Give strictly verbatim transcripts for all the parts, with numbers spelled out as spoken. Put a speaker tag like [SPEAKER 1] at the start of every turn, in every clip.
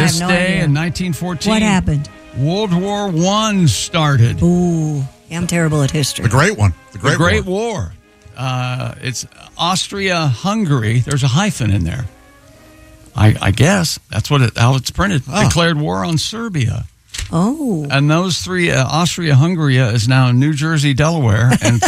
[SPEAKER 1] this
[SPEAKER 2] no
[SPEAKER 1] day
[SPEAKER 2] idea.
[SPEAKER 1] in nineteen fourteen,
[SPEAKER 2] What happened?
[SPEAKER 1] World War One started.
[SPEAKER 2] Ooh, I'm terrible at history.
[SPEAKER 3] The Great One. The Great,
[SPEAKER 1] the Great
[SPEAKER 3] War.
[SPEAKER 1] War. Uh, it's Austria-Hungary. There's a hyphen in there. I, I guess that's what it, how it's printed.
[SPEAKER 3] Oh.
[SPEAKER 1] Declared war on Serbia.
[SPEAKER 2] Oh.
[SPEAKER 1] And those three, uh, Austria-Hungary is now New Jersey, Delaware, and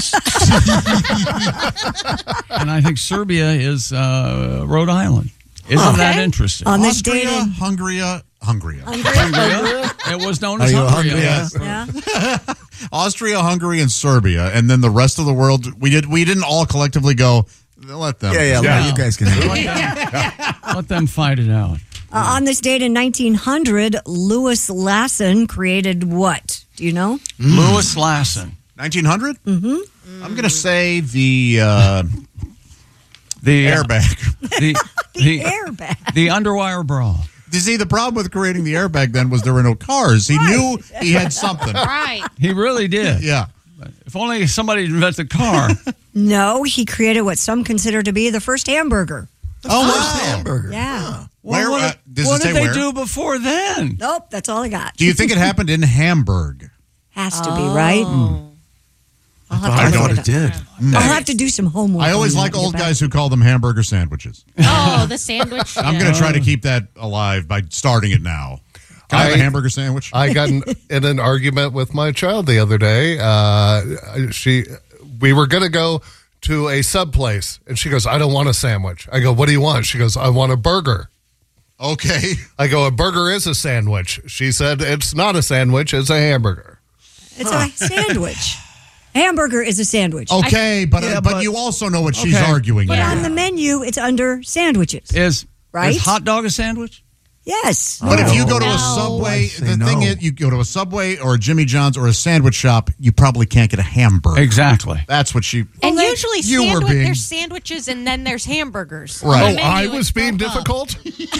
[SPEAKER 1] and I think Serbia is uh, Rhode Island. Isn't
[SPEAKER 2] Okay.
[SPEAKER 1] that interesting?
[SPEAKER 2] On this
[SPEAKER 3] Austria,
[SPEAKER 2] date in-
[SPEAKER 3] Hungary, Hungary.
[SPEAKER 1] Hungary. It was known
[SPEAKER 4] Are
[SPEAKER 1] as
[SPEAKER 4] you
[SPEAKER 1] Hungary.
[SPEAKER 4] hungry?
[SPEAKER 1] Yes.
[SPEAKER 2] Yeah.
[SPEAKER 3] Austria, Hungary, and Serbia, and then the rest of the world. We did. We didn't all collectively go. Let them.
[SPEAKER 4] Yeah, yeah,
[SPEAKER 1] Yeah.
[SPEAKER 4] you guys can handle it.
[SPEAKER 1] Let them, let them fight it out.
[SPEAKER 2] Uh, on this date in nineteen hundred, Louis Lassen created what? Do you know?
[SPEAKER 1] Louis Lassen.
[SPEAKER 3] nineteen hundred? Mm-hmm. I'm going to say the uh,
[SPEAKER 1] The
[SPEAKER 3] airbag.
[SPEAKER 1] The, the,
[SPEAKER 2] Airbag.
[SPEAKER 1] the underwire bra.
[SPEAKER 3] You see, the problem with creating the airbag then was there were no cars. He knew he had something.
[SPEAKER 5] Right.
[SPEAKER 1] He really did.
[SPEAKER 3] Yeah.
[SPEAKER 1] If only somebody had invented the car.
[SPEAKER 2] No, he created what some consider to be the first hamburger.
[SPEAKER 3] Oh,
[SPEAKER 4] First hamburger.
[SPEAKER 2] Yeah.
[SPEAKER 3] Where,
[SPEAKER 1] what
[SPEAKER 3] uh, does
[SPEAKER 1] what
[SPEAKER 3] it say
[SPEAKER 1] did they
[SPEAKER 3] where?
[SPEAKER 1] do before then?
[SPEAKER 2] Nope, that's all I got.
[SPEAKER 3] Do you think it happened in Hamburg?
[SPEAKER 2] Has to be, right? I'll have
[SPEAKER 4] I
[SPEAKER 2] to
[SPEAKER 4] thought
[SPEAKER 2] look
[SPEAKER 4] it
[SPEAKER 2] up.
[SPEAKER 4] did.
[SPEAKER 2] I'll have to do some homework.
[SPEAKER 3] I always
[SPEAKER 2] on
[SPEAKER 3] like
[SPEAKER 2] that to
[SPEAKER 3] old
[SPEAKER 2] get back.
[SPEAKER 3] guys who call them hamburger sandwiches.
[SPEAKER 5] Oh, the sandwich.
[SPEAKER 3] I'm
[SPEAKER 5] yeah.
[SPEAKER 3] going to try to keep that alive by starting it now. Can I, have
[SPEAKER 6] I-
[SPEAKER 3] a hamburger sandwich?
[SPEAKER 6] I got in, in an argument with my child the other day. Uh, she, we were going to go to a sub place, and she goes, "I don't want a sandwich." I go, "What do you want?" She goes, "I want a burger."
[SPEAKER 3] Okay.
[SPEAKER 6] I go, "A burger is a sandwich." She said, "It's not a sandwich; it's a hamburger."
[SPEAKER 2] It's a sandwich. A hamburger is a sandwich.
[SPEAKER 3] Okay, but,
[SPEAKER 4] Yeah,
[SPEAKER 3] but
[SPEAKER 4] but-
[SPEAKER 3] you also know what she's
[SPEAKER 1] Okay.
[SPEAKER 3] arguing
[SPEAKER 2] But
[SPEAKER 3] here.
[SPEAKER 2] on the menu, it's under sandwiches.
[SPEAKER 1] Is,
[SPEAKER 2] Right?
[SPEAKER 1] is hot dog a sandwich?
[SPEAKER 2] Yes.
[SPEAKER 3] But if you go to a
[SPEAKER 5] No.
[SPEAKER 3] Subway,
[SPEAKER 4] I say
[SPEAKER 3] the thing
[SPEAKER 4] no.
[SPEAKER 3] is, you go to a Subway or a Jimmy John's or a sandwich shop, you probably can't get a hamburger.
[SPEAKER 1] Exactly.
[SPEAKER 3] That's what she.
[SPEAKER 5] And
[SPEAKER 3] Well,
[SPEAKER 5] usually,
[SPEAKER 3] you were
[SPEAKER 5] sandwich,
[SPEAKER 3] being
[SPEAKER 5] there's sandwiches and then there's hamburgers.
[SPEAKER 3] Right.
[SPEAKER 5] On the
[SPEAKER 6] Oh, I
[SPEAKER 5] menu,
[SPEAKER 6] was
[SPEAKER 5] it's
[SPEAKER 6] being
[SPEAKER 5] both up.
[SPEAKER 6] difficult.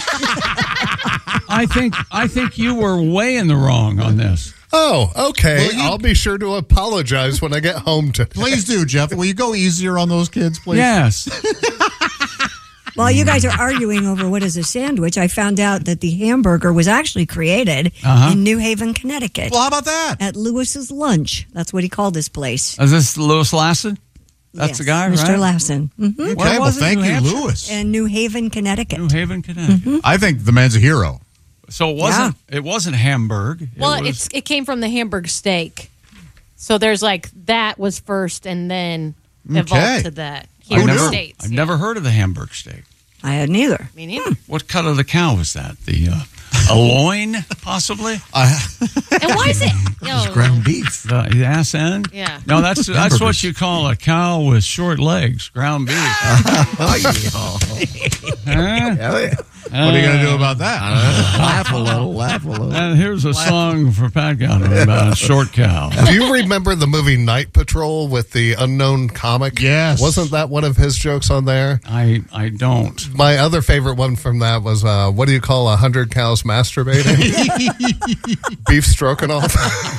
[SPEAKER 1] I think I think you were way in the wrong on this.
[SPEAKER 6] Oh, okay.
[SPEAKER 3] Well, you-
[SPEAKER 6] I'll be sure to apologize when I get home today.
[SPEAKER 3] Please do, Jeff. Will you go easier on those kids, please?
[SPEAKER 1] Yes.
[SPEAKER 2] While you guys are arguing over what is a sandwich, I found out that the hamburger was actually created
[SPEAKER 1] Uh-huh.
[SPEAKER 2] in New Haven, Connecticut.
[SPEAKER 3] Well, how about that?
[SPEAKER 2] At Lewis's Lunch. That's what he called this place.
[SPEAKER 1] Is this Louis Lassen? That's
[SPEAKER 2] Yes,
[SPEAKER 1] the guy,
[SPEAKER 2] Mister
[SPEAKER 1] right?
[SPEAKER 2] Lassen. hmm
[SPEAKER 3] Okay,
[SPEAKER 1] Where
[SPEAKER 3] well,
[SPEAKER 1] was it?
[SPEAKER 3] thank
[SPEAKER 1] New
[SPEAKER 3] you,
[SPEAKER 1] Hampshire?
[SPEAKER 3] Lewis.
[SPEAKER 2] In New Haven, Connecticut.
[SPEAKER 1] New Haven, Connecticut.
[SPEAKER 3] I think the man's a hero.
[SPEAKER 1] So it wasn't. It wasn't Hamburg. It
[SPEAKER 5] Well,
[SPEAKER 1] was,
[SPEAKER 5] it's it came from the Hamburg steak. So there's like that was first and then evolved
[SPEAKER 3] Okay.
[SPEAKER 5] to that here
[SPEAKER 1] I've
[SPEAKER 5] in the
[SPEAKER 1] never,
[SPEAKER 5] States.
[SPEAKER 1] I've
[SPEAKER 5] yeah.
[SPEAKER 1] never heard of the Hamburg steak.
[SPEAKER 2] I hadn't either.
[SPEAKER 5] Me neither.
[SPEAKER 1] What cut of the cow was that? The uh, a loin, possibly.
[SPEAKER 3] I,
[SPEAKER 5] And why is it? No,
[SPEAKER 4] Ground beef.
[SPEAKER 1] The, the ass end.
[SPEAKER 5] Yeah.
[SPEAKER 1] No, that's that's what
[SPEAKER 4] Hamburgers.
[SPEAKER 1] you call a cow with short legs, ground beef.
[SPEAKER 4] Oh, yeah.
[SPEAKER 1] Huh?
[SPEAKER 4] Hell yeah.
[SPEAKER 3] what are you going to do about that?
[SPEAKER 4] Laugh a little, laugh a little.
[SPEAKER 1] And here's a song for Pat Gowden about a short cow.
[SPEAKER 6] Do you remember the movie Night Patrol with the unknown comic?
[SPEAKER 3] Yes.
[SPEAKER 6] Wasn't that one of his jokes on there?
[SPEAKER 1] I I don't.
[SPEAKER 6] My other favorite one from that was, uh, what do you call a hundred cows masturbating? Beef stroganoff.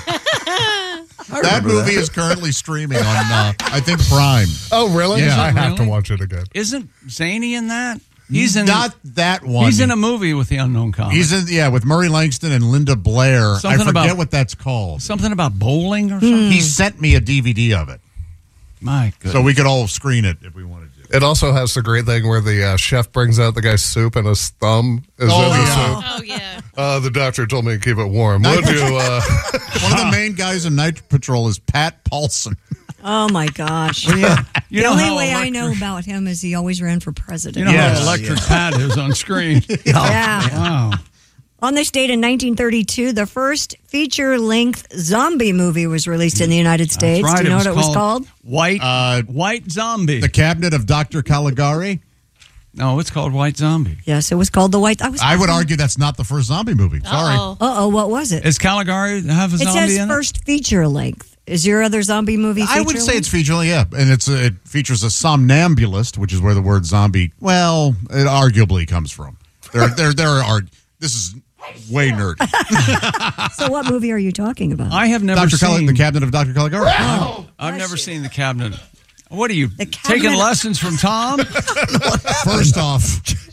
[SPEAKER 3] That movie is currently streaming on, uh, I think, Prime.
[SPEAKER 6] Oh, really?
[SPEAKER 3] Yeah.
[SPEAKER 6] I have to
[SPEAKER 1] Really?
[SPEAKER 6] watch it again.
[SPEAKER 1] Isn't Zany in that? He's in.
[SPEAKER 3] Not that one.
[SPEAKER 1] He's in a movie with the unknown comic.
[SPEAKER 3] He's in, yeah, with Murray Langston and Linda Blair.
[SPEAKER 1] Something
[SPEAKER 3] I forget
[SPEAKER 1] about-
[SPEAKER 3] what that's called.
[SPEAKER 1] something about bowling or something.
[SPEAKER 3] He sent me a D V D of it,
[SPEAKER 1] My goodness.
[SPEAKER 3] so we could all screen it if we wanted to.
[SPEAKER 6] It also has the great thing where the uh, chef brings out the guy's soup and his thumb is
[SPEAKER 3] Oh,
[SPEAKER 6] in the
[SPEAKER 3] yeah.
[SPEAKER 6] soup.
[SPEAKER 5] Oh yeah.
[SPEAKER 6] Uh, the doctor told me to keep it warm. Would you? Uh,
[SPEAKER 3] One of the main guys in Night Patrol is Pat Paulson.
[SPEAKER 2] Oh, my gosh.
[SPEAKER 1] You
[SPEAKER 2] the
[SPEAKER 1] know
[SPEAKER 2] only
[SPEAKER 1] how
[SPEAKER 2] way I
[SPEAKER 1] electric-
[SPEAKER 2] know about him is he always ran for president.
[SPEAKER 1] You know
[SPEAKER 3] Yes.
[SPEAKER 1] how electric Pat is on screen.
[SPEAKER 2] Yeah.
[SPEAKER 1] Wow.
[SPEAKER 2] On this date in nineteen thirty-two, the first feature-length zombie movie was released in the United States.
[SPEAKER 1] That's right.
[SPEAKER 2] Do you know
[SPEAKER 1] it
[SPEAKER 2] what it was called?
[SPEAKER 1] White
[SPEAKER 3] Uh,
[SPEAKER 1] White Zombie.
[SPEAKER 3] The Cabinet of Doctor Caligari.
[SPEAKER 1] no, it's called White Zombie.
[SPEAKER 2] Yes, it was called The White. I was.
[SPEAKER 3] I would argue that's not the first zombie movie. Sorry.
[SPEAKER 5] Uh-oh.
[SPEAKER 2] Uh-oh, what was it?
[SPEAKER 1] Is Caligari have a
[SPEAKER 2] It
[SPEAKER 1] zombie
[SPEAKER 2] says
[SPEAKER 1] in
[SPEAKER 2] first feature-length. Is your other zombie movie
[SPEAKER 3] I would say
[SPEAKER 2] feature-length?
[SPEAKER 3] it's feature, yeah, and it's a, it features a somnambulist, which is where the word zombie, well, it arguably comes from. There, there, there are. This is way nerdy.
[SPEAKER 2] So what movie are you talking about?
[SPEAKER 1] I have never
[SPEAKER 3] Doctor
[SPEAKER 1] seen.
[SPEAKER 3] Cali- the Cabinet of Doctor Caligari.
[SPEAKER 1] I've never seen the cabinet. What are you
[SPEAKER 2] The
[SPEAKER 1] taking
[SPEAKER 2] Cabinet-
[SPEAKER 1] lessons from Tom?
[SPEAKER 3] First off,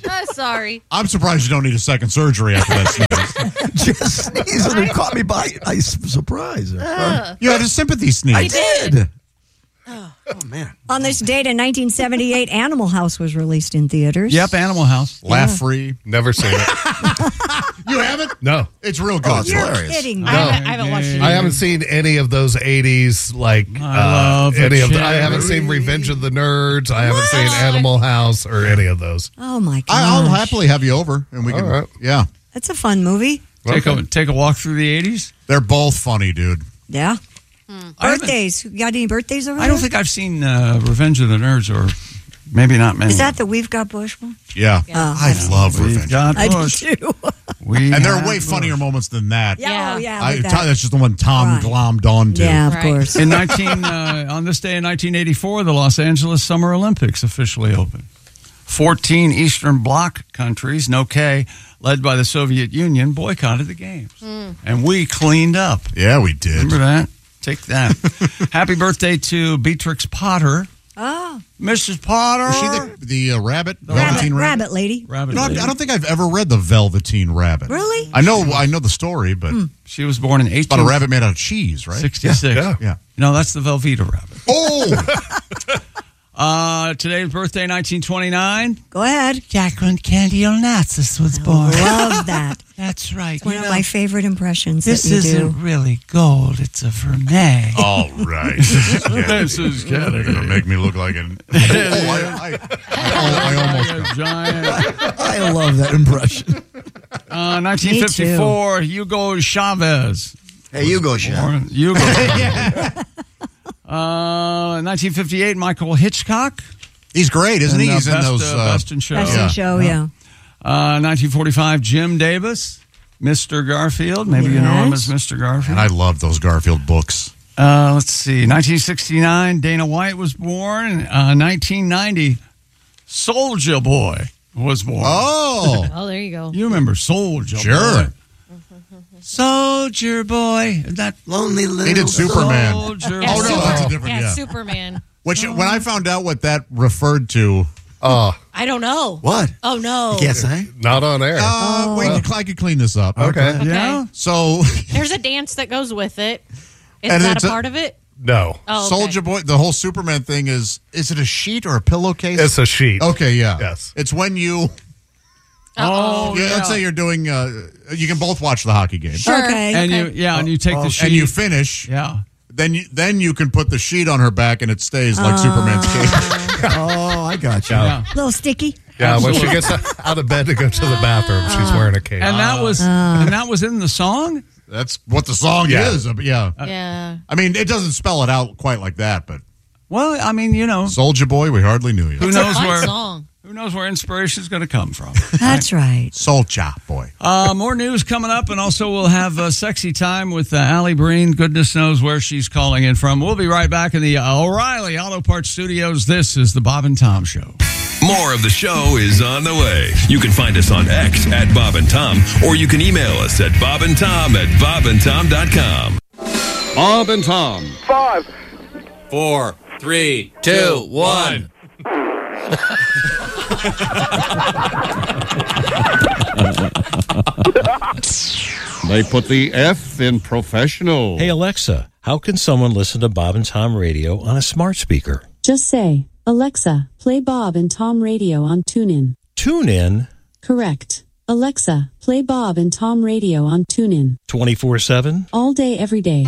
[SPEAKER 5] Oh, sorry.
[SPEAKER 3] I'm surprised you don't need a second surgery after that sneeze.
[SPEAKER 4] Just sneezing and caught me by I surprise.
[SPEAKER 3] You had a sympathy sneeze.
[SPEAKER 4] I did. Oh, man.
[SPEAKER 2] On this date in nineteen seventy-eight, Animal House was released in theaters.
[SPEAKER 1] Yep, Animal House.
[SPEAKER 3] Laugh free.
[SPEAKER 6] Never seen it.
[SPEAKER 3] You haven't?
[SPEAKER 6] No.
[SPEAKER 3] It's real good.
[SPEAKER 4] Oh, it's
[SPEAKER 2] You're
[SPEAKER 4] hilarious.
[SPEAKER 2] kidding me.
[SPEAKER 5] I, haven't, I haven't watched it.
[SPEAKER 6] I haven't seen any of those eighties, like
[SPEAKER 1] I
[SPEAKER 6] uh,
[SPEAKER 1] love the
[SPEAKER 6] any of. The, I haven't
[SPEAKER 1] cherry.
[SPEAKER 6] seen Revenge of the Nerds. I haven't seen Animal House or any of those.
[SPEAKER 2] Oh, my gosh.
[SPEAKER 3] I, I'll happily have you over, and we
[SPEAKER 6] All
[SPEAKER 3] can.
[SPEAKER 6] right.
[SPEAKER 3] Yeah,
[SPEAKER 2] That's a fun movie.
[SPEAKER 1] Take a take a walk through the eighties.
[SPEAKER 3] they're both funny, dude.
[SPEAKER 2] Yeah.
[SPEAKER 1] I haven't-
[SPEAKER 2] Birthdays. You got any birthdays over
[SPEAKER 1] I
[SPEAKER 2] there?
[SPEAKER 1] don't think I've seen uh, Revenge of the Nerds, or maybe not many.
[SPEAKER 2] Is that the We've Got Bush one?
[SPEAKER 3] Yeah,
[SPEAKER 2] Oh,
[SPEAKER 3] I love
[SPEAKER 1] We've
[SPEAKER 3] Revenge.
[SPEAKER 1] got
[SPEAKER 2] I do
[SPEAKER 1] Bush.
[SPEAKER 2] too.
[SPEAKER 1] We
[SPEAKER 3] And there are
[SPEAKER 1] have
[SPEAKER 3] way
[SPEAKER 1] Bush.
[SPEAKER 3] funnier moments than that.
[SPEAKER 2] Yeah, oh, yeah.
[SPEAKER 3] I,
[SPEAKER 2] with
[SPEAKER 3] Tom-
[SPEAKER 2] that.
[SPEAKER 3] that's just the one Tom
[SPEAKER 2] Right.
[SPEAKER 3] glommed onto.
[SPEAKER 2] Yeah, of
[SPEAKER 5] Right.
[SPEAKER 2] course.
[SPEAKER 1] In nineteen uh, on this day in nineteen eighty-four, the Los Angeles Summer Olympics officially opened. Fourteen Eastern Bloc countries, no K, led by the Soviet Union, boycotted the games, and we cleaned up.
[SPEAKER 3] Yeah, we did.
[SPEAKER 1] Remember that? Take that. Happy birthday to Beatrix Potter,
[SPEAKER 2] Oh,
[SPEAKER 1] Missus Potter.
[SPEAKER 3] Was she the, the uh, rabbit?
[SPEAKER 2] rabbit,
[SPEAKER 3] Velveteen
[SPEAKER 2] rabbit lady.
[SPEAKER 1] Rabbit
[SPEAKER 3] You know, I
[SPEAKER 1] lady.
[SPEAKER 3] I don't think I've ever read the Velveteen Rabbit.
[SPEAKER 2] Really?
[SPEAKER 3] I know, I know the story, but
[SPEAKER 1] She was born in
[SPEAKER 3] it's about a
[SPEAKER 1] eighteen
[SPEAKER 3] rabbit made out of cheese, right?
[SPEAKER 1] sixty-six.
[SPEAKER 6] Yeah.
[SPEAKER 3] Yeah.
[SPEAKER 1] No, that's the Velveeta rabbit.
[SPEAKER 3] Oh,
[SPEAKER 1] Uh, today's birthday, nineteen twenty-nine.
[SPEAKER 2] Go ahead.
[SPEAKER 1] Jacqueline Candy Onassis was
[SPEAKER 2] Love that.
[SPEAKER 1] That's right.
[SPEAKER 2] One of my favorite impressions
[SPEAKER 1] This
[SPEAKER 2] that you
[SPEAKER 1] isn't
[SPEAKER 2] do.
[SPEAKER 1] really gold; it's a vermeil.
[SPEAKER 3] all right. This
[SPEAKER 1] is
[SPEAKER 3] You're gonna make me look like an. Oh, I, I, I, I almost.
[SPEAKER 1] A giant.
[SPEAKER 4] I love that impression.
[SPEAKER 1] Uh, nineteen fifty-four, Hugo Chavez.
[SPEAKER 4] Hey, you go, Sean.
[SPEAKER 1] Born- Hugo. uh, nineteen fifty-eight, Michael Hitchcock.
[SPEAKER 3] He's great, isn't
[SPEAKER 1] in,
[SPEAKER 3] he?
[SPEAKER 1] uh,
[SPEAKER 3] He's in
[SPEAKER 1] Best,
[SPEAKER 3] those.
[SPEAKER 1] uh,
[SPEAKER 3] Uh,
[SPEAKER 1] Best in Show.
[SPEAKER 2] Best
[SPEAKER 3] Yeah.
[SPEAKER 2] in Show, yeah.
[SPEAKER 1] Uh, nineteen forty-five, Jim Davis, Mister Garfield. Maybe you know him
[SPEAKER 2] Yes.
[SPEAKER 1] as Mister Garfield.
[SPEAKER 3] and I love those Garfield books.
[SPEAKER 1] Uh, let's see. nineteen sixty-nine, Dana White was born. Uh, nineteen ninety, Soulja Boy was born.
[SPEAKER 3] Oh,
[SPEAKER 5] Oh, there you go.
[SPEAKER 1] You remember Soulja
[SPEAKER 3] sure.
[SPEAKER 1] Boy? Soldier Boy. That
[SPEAKER 4] Lonely little.
[SPEAKER 3] He did Superman.
[SPEAKER 1] Soldier
[SPEAKER 5] Yeah,
[SPEAKER 3] Oh, no,
[SPEAKER 5] Super-
[SPEAKER 3] that's a different-
[SPEAKER 5] yeah,
[SPEAKER 3] yeah.
[SPEAKER 5] Superman.
[SPEAKER 3] Which, when I found out what that referred to,
[SPEAKER 6] Oh,
[SPEAKER 5] I don't know.
[SPEAKER 4] What?
[SPEAKER 5] Oh, no.
[SPEAKER 4] You can't say?
[SPEAKER 6] not on air.
[SPEAKER 3] uh, wait, I could clean this up.
[SPEAKER 6] Okay.
[SPEAKER 5] Okay.
[SPEAKER 1] Yeah.
[SPEAKER 3] So,
[SPEAKER 5] There's a dance that goes with it. Is
[SPEAKER 3] And
[SPEAKER 5] that
[SPEAKER 3] it's
[SPEAKER 5] a
[SPEAKER 3] a-
[SPEAKER 5] part of it?
[SPEAKER 6] No,
[SPEAKER 5] Oh, okay.
[SPEAKER 3] Soldier Boy, the whole Superman thing is, is it a sheet or a pillowcase?
[SPEAKER 6] it's a sheet.
[SPEAKER 3] Okay, yeah.
[SPEAKER 6] Yes.
[SPEAKER 3] It's when you,
[SPEAKER 1] Oh,
[SPEAKER 3] yeah, let's say you're doing, uh, you can both watch the hockey game.
[SPEAKER 5] Sure.
[SPEAKER 2] Okay.
[SPEAKER 1] And you, yeah, and you take the sheet.
[SPEAKER 3] And you finish,
[SPEAKER 1] yeah.
[SPEAKER 3] then you then you can put the sheet on her back and it stays like Superman's cape.
[SPEAKER 4] Oh, I got you.
[SPEAKER 1] Yeah.
[SPEAKER 2] A little sticky.
[SPEAKER 6] Yeah, when she gets out of bed to go to the bathroom, she's wearing a cape.
[SPEAKER 1] And that was and that was in the song.
[SPEAKER 3] That's what the song
[SPEAKER 6] Yeah.
[SPEAKER 3] is. uh, Yeah.
[SPEAKER 5] Yeah.
[SPEAKER 3] I mean, it doesn't spell it out quite like that, but
[SPEAKER 1] Well, I mean, you know,
[SPEAKER 3] Soldier Boy, we hardly knew you.
[SPEAKER 1] who
[SPEAKER 5] It's a
[SPEAKER 1] knows
[SPEAKER 5] fun
[SPEAKER 1] where
[SPEAKER 5] song.
[SPEAKER 1] who knows where inspiration is going to come from.
[SPEAKER 2] That's right.
[SPEAKER 3] Soldier Boy.
[SPEAKER 1] Uh, more news coming up, and also we'll have a sexy time with uh, Allie Breen. Goodness knows where she's calling in from. We'll be right back in the O'Reilly Auto Parts Studios. This is the Bob and Tom Show.
[SPEAKER 7] More of the show is on the way. You can find us on X at Bob and Tom, or you can email us at bob and tom at bob and tom dot com.
[SPEAKER 8] Bob and Tom.
[SPEAKER 9] Five.
[SPEAKER 8] Four, three, two, one. They put the F in professional.
[SPEAKER 10] Hey Alexa, how can someone listen to Bob and Tom Radio on a smart speaker?
[SPEAKER 11] Just say, Alexa, play Bob and Tom Radio on TuneIn.
[SPEAKER 10] TuneIn
[SPEAKER 11] Correct. Alexa, play Bob and Tom Radio on TuneIn.
[SPEAKER 10] twenty-four seven?
[SPEAKER 11] All day, every day.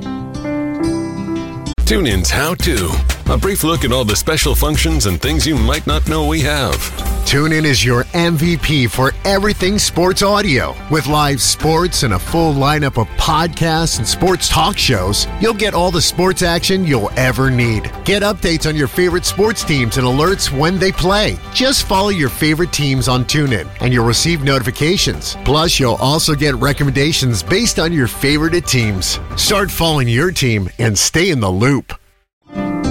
[SPEAKER 7] TuneIn's How To. A brief look at all the special functions and things you might not know we have.
[SPEAKER 12] TuneIn is your M V P for everything sports audio. With live sports and a full lineup of podcasts and sports talk shows, you'll get all the sports action you'll ever need. Get updates on your favorite sports teams and alerts when they play. Just follow your favorite teams on TuneIn and you'll receive notifications. Plus, you'll also get recommendations based on your favorite teams. Start following your team and stay in the loop.